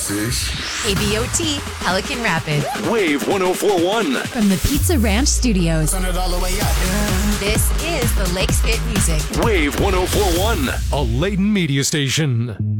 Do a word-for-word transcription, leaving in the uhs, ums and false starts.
Fish. K B O T, Pelican Rapids. Wave one oh four point one. From the Pizza Ranch Studios. Turn it all the way up. This is the Lakes Hit Music. Wave one oh four point one. A Layton media station.